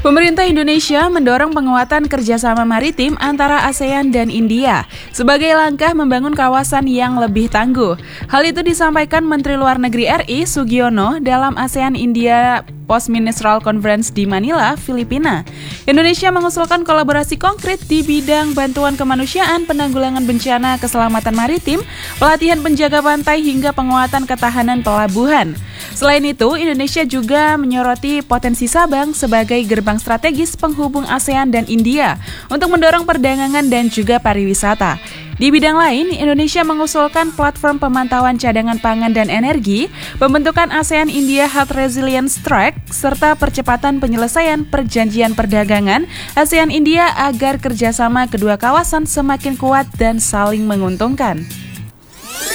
Pemerintah Indonesia mendorong penguatan kerjasama maritim antara ASEAN dan India sebagai langkah membangun kawasan yang lebih tangguh. Hal itu disampaikan Menteri Luar Negeri RI Sugiono dalam ASEAN-India Post-Ministerial Conference di Manila, Filipina. Indonesia mengusulkan kolaborasi konkret di bidang bantuan kemanusiaan, penanggulangan bencana, keselamatan maritim, pelatihan penjaga pantai, hingga penguatan ketahanan pelabuhan. Selain itu, Indonesia juga menyoroti potensi Sabang sebagai gerbang strategis penghubung ASEAN dan India untuk mendorong perdagangan dan juga pariwisata. Di bidang lain, Indonesia mengusulkan platform pemantauan cadangan pangan dan energi, pembentukan ASEAN-India Health Resilience Track, serta percepatan penyelesaian perjanjian perdagangan ASEAN-India agar kerjasama kedua kawasan semakin kuat dan saling menguntungkan.